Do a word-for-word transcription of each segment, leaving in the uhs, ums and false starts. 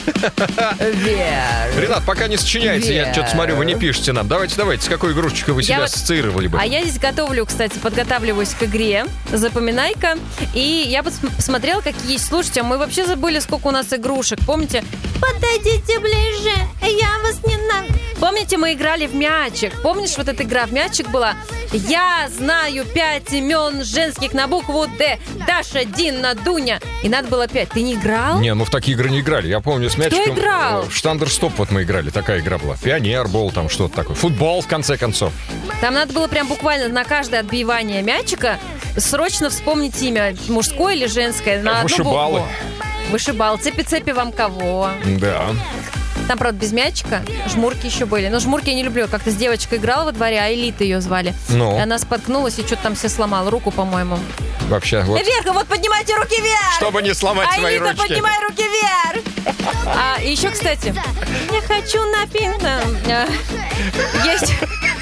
Вверх. Ренат, пока не сочиняется, я что-то смотрю, вы не пишете нам. Давайте, давайте, с какой игрушечкой вы себя вот... ассоциировали бы? А я здесь готовлю, кстати, подготавливаюсь к игре. Запоминай-ка. И я посмотрела, какие есть. Слушайте, а мы вообще забыли, сколько у нас игрушек. Помните? Подойдите ближе, я вас не знаю. Помните, мы играли в мячик? Помнишь, вот эта игра в мячик была? Я знаю пять имен женских на букву Д. Даша, Дина, Дуня. И надо было пять. Ты не играл? Не, мы в такие игры не играли. Я помню, с мячиком... Кто играл? В штандерстоп вот мы играли. Такая игра была. Пионербол, там что-то такое. Футбол, в конце концов. Там надо было прям буквально на каждое отбивание мячика срочно вспомнить имя. Мужское или женское. На Вышибалы. одну букву. Вышибал. Цепи-цепи вам кого? Да. Там, правда, без мячика. Жмурки еще были. Но жмурки я не люблю. Как-то с девочкой играла во дворе, а Элита ее звали. Ну. И она споткнулась и что-то там все сломала. Руку, по-моему. Вообще, вот. Вверх, вот поднимайте руки вверх! Чтобы не сломать а свои Элита, ручки. поднимай руки вверх! А еще, кстати, я хочу на пино. Есть...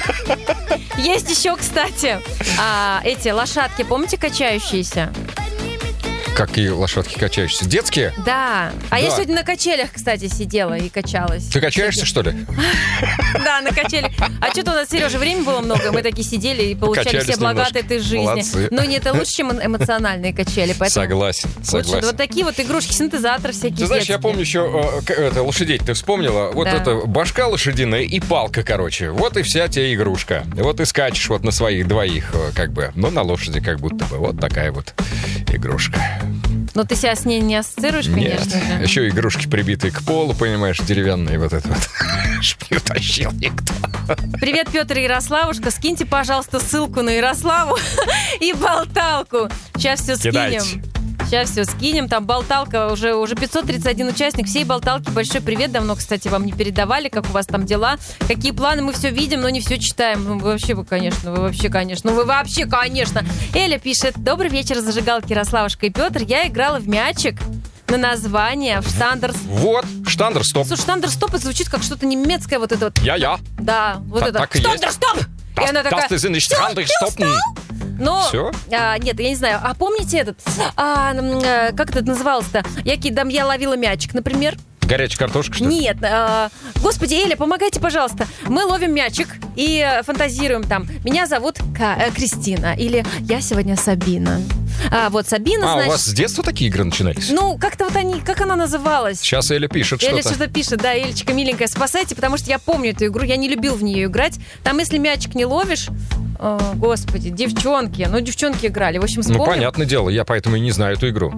Есть еще, кстати, а, эти лошадки, помните, качающиеся? Какие лошадки качающиеся? Детские? Да. А Да. я сегодня на качелях, кстати, сидела и качалась. Ты качаешься, что ли? Да, на качелях. А что-то у нас, Сережа, времени было много, мы такие сидели и получали Качались все блага от немножко. этой жизни. Молодцы. Но нет, это лучше, чем эмоциональные качели. Поэтому Согласен, лучше согласен. вот такие вот игрушки, синтезаторы всякие. Ты знаешь, я детские. помню еще, э, это, лошадей ты вспомнила? Вот Да. это башка лошадиная и палка, короче. Вот и вся тебе игрушка. Вот и скачешь вот на своих двоих, э, как бы. Но на лошади как будто бы. Вот такая вот игрушка. Но ты себя с ней не ассоциируешь, Нет. конечно же. Еще игрушки, прибитые к полу, понимаешь, деревянные вот это вот. Чтоб не утащил никто. Привет, Петр и Ярославушка. Скиньте, пожалуйста, ссылку на Ярославу и болталку. Сейчас все Кидайте. скинем. Сейчас все скинем. Там болталка, уже, уже пятьсот тридцать один участник. Всей болталки большой привет. Давно, кстати, вам не передавали, как у вас там дела. Какие планы, мы все видим, но не все читаем. Ну, вы вообще, вы, конечно, вы вообще, конечно. Ну, вы вообще, конечно. Эля пишет. Добрый вечер, зажигалки Ярославушка и Петр. Я играла в мячик на название в штандерс. Вот, штандерстоп. Слушай, штандерстоп, это звучит как что-то немецкое вот это вот. Я-я. Да, вот Так- это. так и есть. Штандерстоп! И она такая... Das ist nicht Штандерстоppen. Но, Всё? а, нет, я не знаю. А помните этот? А, м, а, как это называлось-то? Я, кидам, я ловила мячик, например. Горячая картошка, что ли? Нет. А, господи, Эля, помогайте, пожалуйста. Мы ловим мячик и э, фантазируем там. Меня зовут Ка- э, Кристина. Или я сегодня Сабина. А, вот Сабина, А, значит... у вас с детства такие игры начинались? Ну, как-то вот они... Как она называлась? Сейчас Эля пишет Эля что-то. что-то пишет, да, Элечка, миленькая, спасайте, потому что я помню эту игру, я не любил в нее играть. Там, если мячик не ловишь, о, господи, девчонки, ну, девчонки играли. В общем, вспомню. Ну, понятное дело, я поэтому и не знаю эту игру.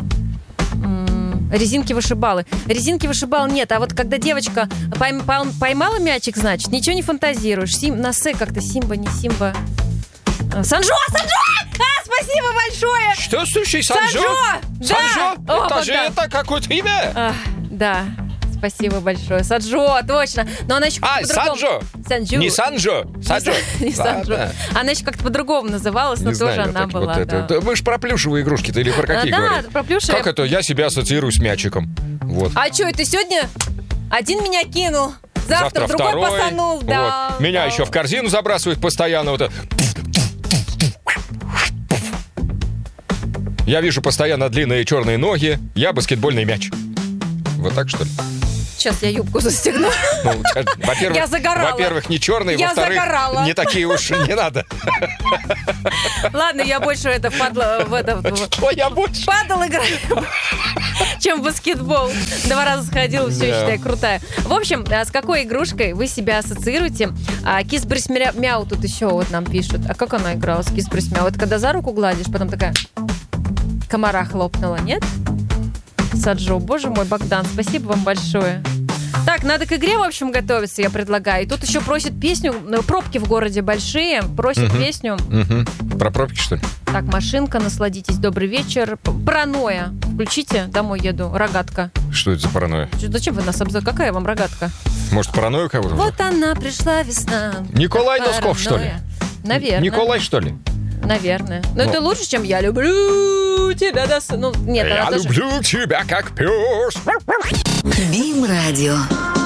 М, Резинки-вышибалы. Резинки-вышибал нет, а вот когда девочка пойм- пойм- поймала мячик, значит, ничего не фантазируешь. Сим, на «С» как-то Симба, не Симба. А, Санжо! Санжо! А, спасибо большое! Что, слушай, Санжо? Санжо! Да! Санжо? О, Это же Богдан. это какое-то имя? А, да, спасибо большое. Саджо, точно. Но она еще А, как-то по-другому. Санжо. Санджу. Не Санжо. Санжо. Не Санджо. Ладно. Она еще как-то по-другому называлась, но Не тоже знаю, она так, была. вот это. да. Да мы же про плюшевые игрушки-то или про какие А, говорим? да, про плюшевые. Как это? Я себя ассоциирую с мячиком. Вот. А что, это сегодня один меня кинул, завтра, другой второй. пасанул. Да, Вот. Меня да. еще в корзину забрасывают постоянно. Вот это. Я вижу постоянно длинные черные ноги. Я баскетбольный мяч. Вот так, что ли? Сейчас я юбку застегну. Ну, во-первых, Я загорала. Во-первых, не черные, Я во-вторых, загорала. не такие уж не надо. Ладно, я больше это впадла в это... в- Что я больше? Падал играю, чем в баскетбол. Два раза сходила, все, Да. считай, крутая. В общем, а с какой игрушкой вы себя ассоциируете? А, Кис Брис Мя- Мяу тут еще вот нам пишут. А как она играла с Кис Брис Мяу? Это когда за руку гладишь, потом такая комара хлопнула, нет? Саджо, боже мой, Богдан, спасибо вам большое. Так, надо к игре, в общем, готовиться, я предлагаю. И тут еще просит песню, ну, пробки в городе большие, просит Мгм. песню. Угу. Про пробки, что ли? Так, машинка, насладитесь, добрый вечер. П- Паранойя. Включите, домой еду. Рогатка. Что это за паранойя? Чё- Зачем вы нас обзываете? Какая вам рогатка? Может, паранойю кого-то? Вот она, пришла весна. Николай Паранойя. Носков, что ли? Наверное. Николай, что ли? Наверное. Но Ну. это лучше, чем я люблю тебя до... с- Ну, нет, Я она тоже... люблю тебя как пес. Бим Радио.